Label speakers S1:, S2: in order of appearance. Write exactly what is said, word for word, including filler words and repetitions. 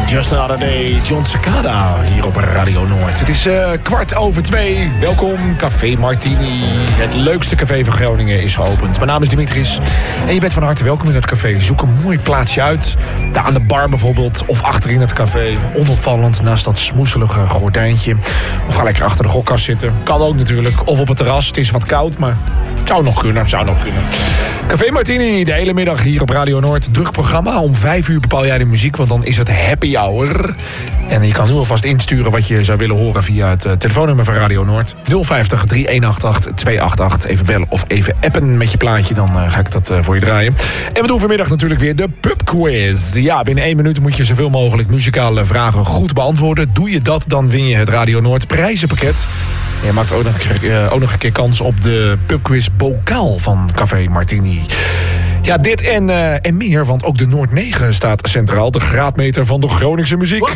S1: Just Another Day, John Cicada hier op Radio Noord. Het is uh, kwart over twee. Welkom, Café Martini. Het leukste café van Groningen is geopend. Mijn naam is Dimitris en je bent van harte welkom in het café. Zoek een mooi plaatsje uit. Daar aan de bar bijvoorbeeld, of achterin het café. Onopvallend, naast dat smoeselige gordijntje. Of ga lekker achter de gokkast zitten. Kan ook natuurlijk. Of op het terras. Het is wat koud, maar zou nog kunnen. Zou nog kunnen. Café Martini, de hele middag hier op Radio Noord. Druk programma. Om vijf uur bepaal jij de muziek, want dan is het happy hour. En je kan nu alvast insturen wat je zou willen horen via het uh, telefoonnummer van Radio Noord. nul vijftig, drie een acht acht, twee acht acht. Even bellen of even appen met je plaatje, dan uh, ga ik dat uh, voor je draaien. En we doen vanmiddag natuurlijk weer de pubquiz. Ja, binnen één minuut moet je zoveel mogelijk muzikale vragen goed beantwoorden. Doe je dat, dan win je het Radio Noord prijzenpakket. En je maakt ook nog, uh, ook nog een keer kans op de pubquiz bokaal van Café Martini. Ja, dit en, uh, en meer, want ook de Noord negen staat centraal. De graadmeter van de Groningse muziek.